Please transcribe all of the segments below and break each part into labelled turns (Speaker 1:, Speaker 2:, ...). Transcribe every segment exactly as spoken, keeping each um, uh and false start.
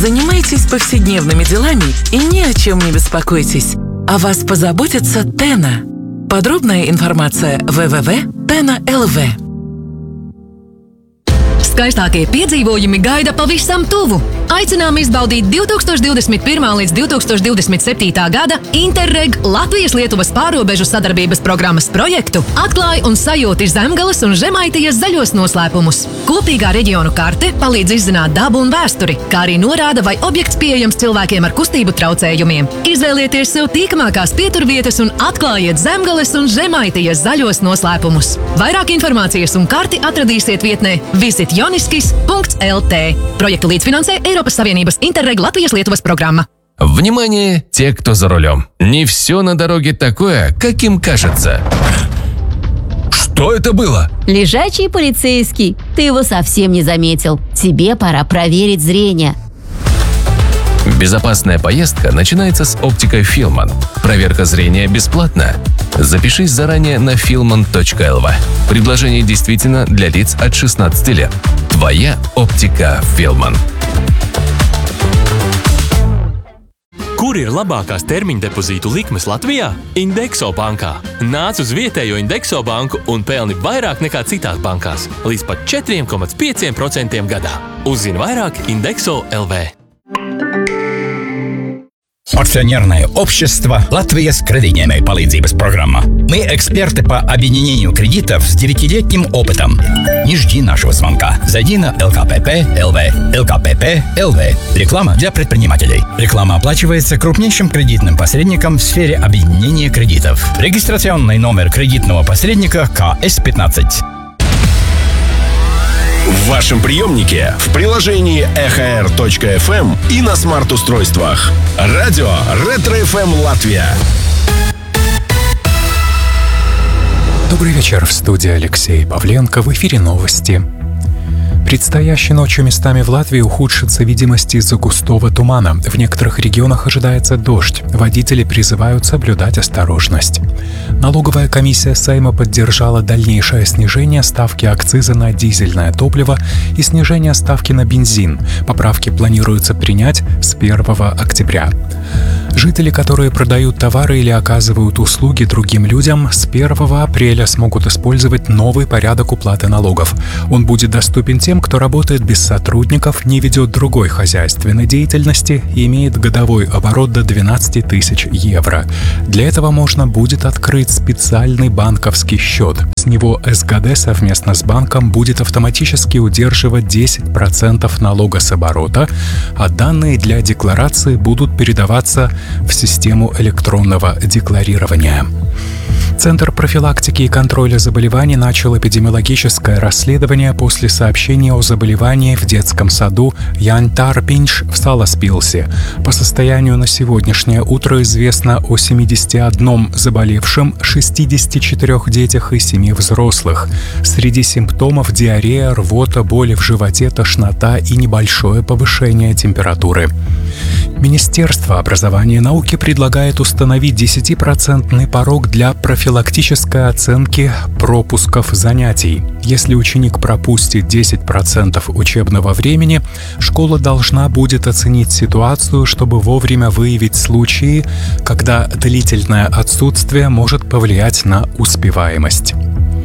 Speaker 1: Занимайтесь повседневными делами и ни о чем не беспокойтесь. О вас позаботится Тена. Подробная информация дабл ю дабл ю дабл ю точка тena точка эл ви.
Speaker 2: Skaistākie piedzīvojumi gaida pavisam tuvu. Aicinām izbaudīt divi tūkstoši divdesmit pirmā līdz divi tūkstoši divdesmit septītā gada Interreg Latvijas-Lietuvas pārobežu sadarbības programmas projektu Atklāj un sajūti Zemgales un Žemaitijas zaļos noslēpumus. Kopīgā reģionu karte palīdz izzināt dabu un vēsturi, kā arī norāda, vai objekts pieejams cilvēkiem ar kustību traucējumiem. Izvēlieties sev tīkamākās pieturvietas un atklājiet Zemgales un Žemaitijas zaļos noslēpumus. Vairāk informācijas un karti atradīsiet vietnē visit joniskis punkts эл тэ. Projektu līdzfinansē Eiropas Savienības Interreg Latvijas-Lietuvas программа.
Speaker 3: Внимание, те, кто за рулем. Не все на дороге такое, каким кажется. Что это было?
Speaker 4: Лежачий полицейский. Ты его совсем не заметил. Тебе пора проверить зрение.
Speaker 3: Безопасная поездка начинается с оптикой Филман. Проверка зрения бесплатна. Запишись заранее на филман точка эл ви. Предложение действительно для лиц от шестнадцати лет. Твоя оптика Филман.
Speaker 5: Kur ir labākās termiņa depozītu likmes Latvijā? Indexo bankā. Nāc uz vietējo Indexo banku un pelni vairāk nekā citās bankās. Līdz pat četri komats pieci procenti gadā. Uzzini vairāk Indexo точка эл ви.
Speaker 6: Акционерное общество «Латвия с кредитной palīdzības программа». Мы эксперты по объединению кредитов с девятилетним опытом. Не жди нашего звонка. Зайди на эл ка пэ пэ точка эл ви. эл ка пэ пэ точка эл ви. Реклама для предпринимателей. Реклама оплачивается крупнейшим кредитным посредником в сфере объединения кредитов. Регистрационный номер кредитного посредника ка эс пятнадцать.
Speaker 7: В вашем приемнике, в приложении эх эр точка эф эм и на смарт-устройствах. Радио Ретро эф эм Латвия.
Speaker 8: Добрый вечер, в студии Алексей Павленко, в эфире новости. Предстоящей ночью местами в Латвии ухудшится видимость из-за густого тумана. В некоторых регионах ожидается дождь. Водители призывают соблюдать осторожность. Налоговая комиссия Сейма поддержала дальнейшее снижение ставки акциза на дизельное топливо и снижение ставки на бензин. Поправки планируется принять с первого октября. Жители, которые продают товары или оказывают услуги другим людям, с первого апреля смогут использовать новый порядок уплаты налогов. Он будет доступен тем, кто работает без сотрудников, не ведет другой хозяйственной деятельности и имеет годовой оборот до двенадцати тысяч евро. Для этого можно будет открыть специальный банковский счет. С него эс гэ дэ совместно с банком будет автоматически удерживать десять процентов налога с оборота, а данные для декларации будут передаваться в систему электронного декларирования. Центр профилактики и контроля заболеваний начал эпидемиологическое расследование после сообщения о заболевании в детском саду Ян Тарпинш в Саласпилсе. По состоянию на сегодняшнее утро известно о семидесяти одном заболевшем, шестидесяти четырёх детях и семи взрослых. Среди симптомов диарея, рвота, боли в животе, тошнота и небольшое повышение температуры. Министерство образования и науки предлагает установить десятипроцентный порог для профилактической оценки пропусков занятий. Если ученик пропустит десять процентов учебного времени, школа должна будет оценить ситуацию, чтобы вовремя выявить случаи, когда длительное отсутствие может повлиять на успеваемость.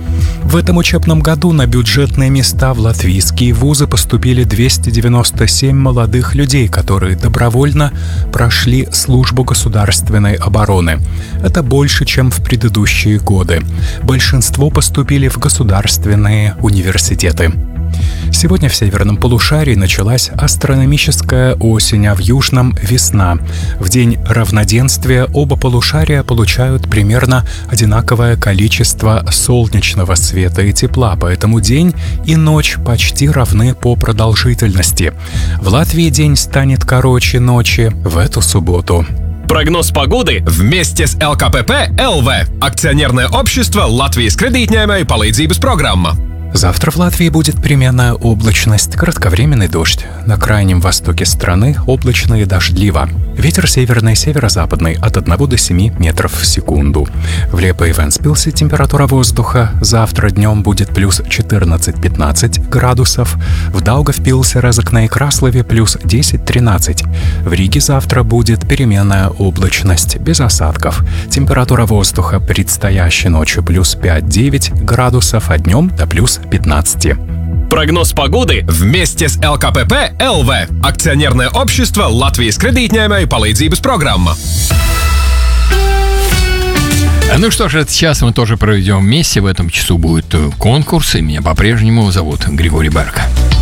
Speaker 8: В этом учебном году на бюджетные места в латвийские вузы поступили двести девяносто семь молодых людей, которые добровольно прошли службу государственной обороны. Это больше, чем в предыдущие годы. Большинство поступили в государственные университеты. Сегодня в северном полушарии началась астрономическая осень, а в южном — весна. В день равноденствия оба полушария получают примерно одинаковое количество солнечного света и тепла, поэтому день и ночь почти равны по продолжительности. В Латвии день станет короче ночи в эту субботу.
Speaker 9: Прогноз погоды вместе с эл ка пэ пэ точка эл ви. Акционерное общество «Латвijas kredītņēmēju palīdzības программа».
Speaker 8: Завтра в Латвии будет переменная облачность, кратковременный дождь. На крайнем востоке страны облачно и дождливо. Ветер северный, северо-западный от одного до семи метров в секунду. В Лепе и Вентспилсе температура воздуха завтра днем будет плюс четырнадцать-пятнадцать градусов. В Даугавпилсе, Резекне и Краслове плюс десять-тринадцать. В Риге завтра будет переменная облачность без осадков. Температура воздуха предстоящей ночью плюс пять-девять градусов, а днем до плюс пятнадцать.
Speaker 9: Прогноз погоды вместе с эл ка пэ пэ эл ви. Акционерное общество Латвijas кредитņēmēju palīdzības программа.
Speaker 10: Ну что ж, этот час мы тоже проведем вместе. В этом часу будет конкурс, и меня по-прежнему зовут Григорий Барка.